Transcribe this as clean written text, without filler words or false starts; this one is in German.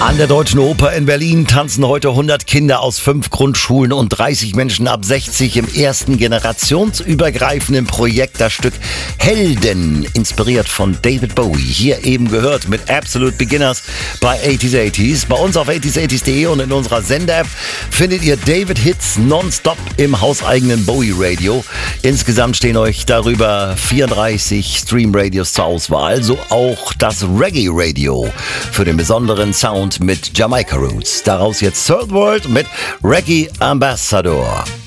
An der Deutschen Oper in Berlin tanzen heute 100 Kinder aus 5 Grundschulen und 30 Menschen ab 60 im ersten generationsübergreifenden Projekt das Stück Helden, inspiriert von David Bowie. Hier eben gehört mit Absolute Beginners bei 80s. Bei uns auf 80s80s.de und in unserer Sender-App findet ihr David Hits nonstop im hauseigenen Bowie Radio. Insgesamt stehen euch darüber 34 Stream-Radios zur Auswahl, so auch das Reggae Radio für den besonderen Sound mit Jamaica Roots. Daraus jetzt Third World mit Reggae Ambassador.